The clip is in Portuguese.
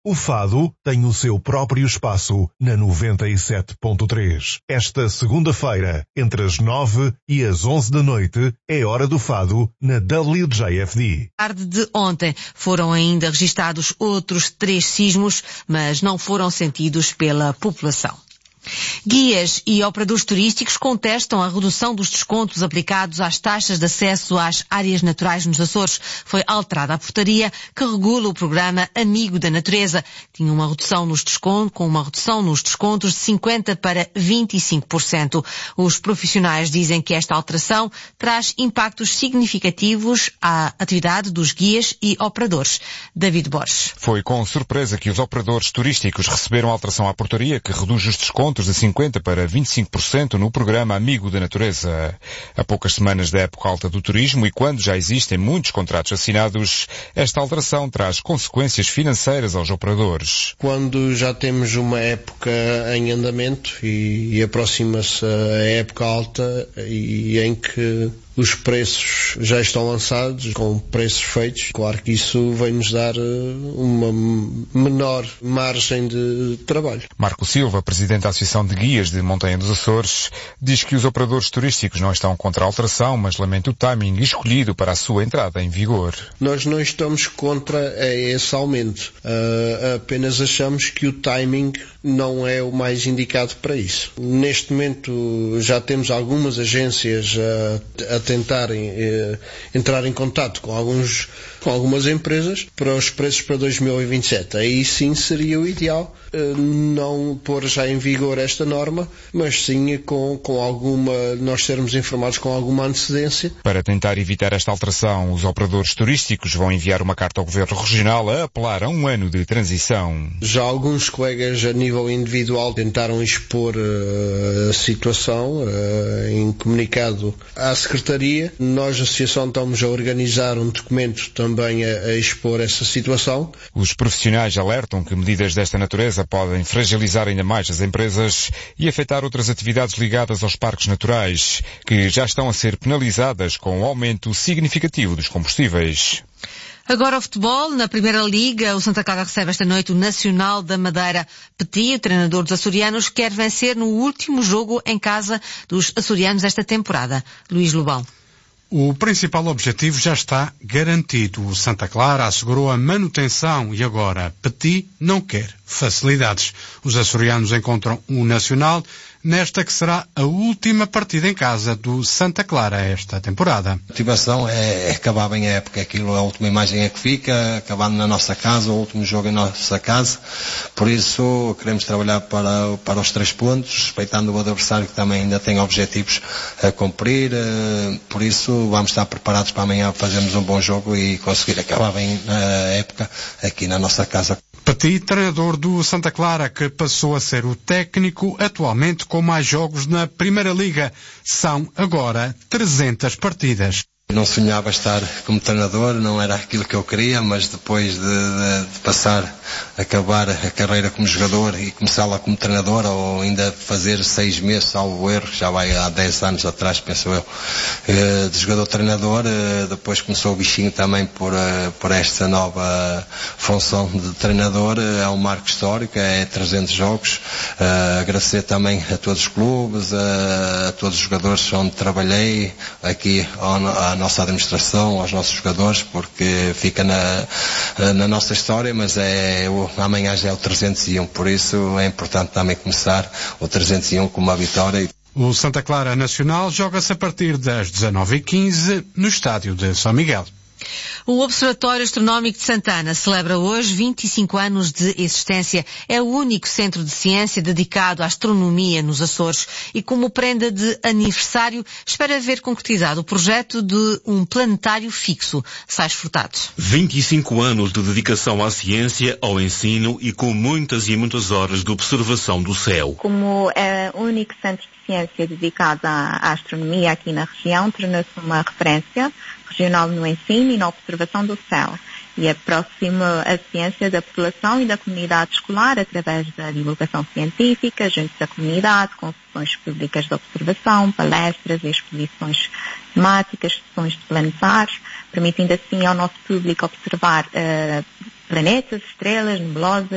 O fado tem o seu próprio espaço na 97.3. Esta segunda-feira, entre as 9 e as 11 da noite, é hora do fado na WJFD. Tarde de ontem foram ainda registados outros 3 sismos, mas não foram sentidos pela população. Guias e operadores turísticos contestam a redução dos descontos aplicados às taxas de acesso às áreas naturais nos Açores. Foi alterada a portaria que regula o programa Amigo da Natureza. Tinha uma redução nos descontos, com uma redução nos descontos de 50% para 25%. Os profissionais dizem que esta alteração traz impactos significativos à atividade dos guias e operadores. David Borges. Foi com surpresa que os operadores turísticos receberam a alteração à portaria que reduz os descontos de 50% para 25% no programa Amigo da Natureza. Há poucas semanas da época alta do turismo e quando já existem muitos contratos assinados, esta alteração traz consequências financeiras aos operadores. Quando já temos uma época em andamento e aproxima-se a época alta e em que os preços já estão lançados, com preços feitos, claro que isso vai-nos dar uma menor margem de trabalho. Marco Silva, presidente da Associação de Guias de Montanha dos Açores, diz que os operadores turísticos não estão contra a alteração, mas lamenta o timing escolhido para a sua entrada em vigor. Nós não estamos contra esse aumento, apenas achamos que o timing não é o mais indicado para isso. Neste momento já temos algumas agências a tentarem entrar em contato com algumas empresas para os preços para 2027. Aí sim seria o ideal, não pôr já em vigor esta norma, mas sim com nós sermos informados com alguma antecedência. Para tentar evitar esta alteração, os operadores turísticos vão enviar uma carta ao Governo Regional a apelar a um ano de transição. Já alguns colegas a nível individual tentaram expor a situação em comunicado à Secretaria. Nós, a Associação, estamos a organizar um documento também a expor essa situação. Os profissionais alertam que medidas desta natureza podem fragilizar ainda mais as empresas e afetar outras atividades ligadas aos parques naturais, que já estão a ser penalizadas com o aumento significativo dos combustíveis. Agora o futebol. Na Primeira Liga, o Santa Clara recebe esta noite o Nacional da Madeira. Petit, o treinador dos açorianos, quer vencer no último jogo em casa dos açorianos esta temporada. Luís Lobão. O principal objetivo já está garantido. O Santa Clara assegurou a manutenção e agora Petit não quer facilidades. Os açorianos encontram o Nacional nesta que será a última partida em casa do Santa Clara esta temporada. A motivação é acabar bem a época. Aquilo, a última imagem é que fica, acabando na nossa casa, o último jogo em nossa casa. Por isso queremos trabalhar para os 3 pontos, respeitando o adversário que também ainda tem objetivos a cumprir. Por isso vamos estar preparados para amanhã fazermos um bom jogo e conseguir acabar bem a época aqui na nossa casa. Petit, treinador do Santa Clara, que passou a ser o técnico atualmente com mais jogos na Primeira Liga. São agora 300 partidas. Não sonhava estar como treinador, não era aquilo que eu queria, mas depois de acabar a carreira como jogador e começá-la como treinador, ou ainda fazer 6 meses, salvo erro, já vai há 10 anos atrás, penso eu, de jogador-treinador, depois começou o bichinho também por esta nova função de treinador. É um marco histórico, é 300 jogos. Agradecer também a todos os clubes, a todos os jogadores onde trabalhei, aqui à nossa administração, aos nossos jogadores, porque fica na nossa história, mas amanhã já é o 301, por isso é importante também começar o 301 com uma vitória. O Santa Clara Nacional joga-se a partir das 19h15 no estádio de São Miguel. O Observatório Astronómico de Santana celebra hoje 25 anos de existência. É o único centro de ciência dedicado à astronomia nos Açores e, como prenda de aniversário, espera ver concretizado o projeto de um planetário fixo. Sais Furtado. 25 anos de dedicação à ciência, ao ensino e com muitas e muitas horas de observação do céu. Como é o único centro de ciência dedicado à astronomia aqui na região, tornou-se uma referência regional no ensino e na observação do céu e aproxima a ciência da população e da comunidade escolar através da divulgação científica junto da comunidade, com sessões públicas de observação, palestras e exposições temáticas, sessões de planetários, permitindo assim ao nosso público observar planetas, estrelas, nebulosas,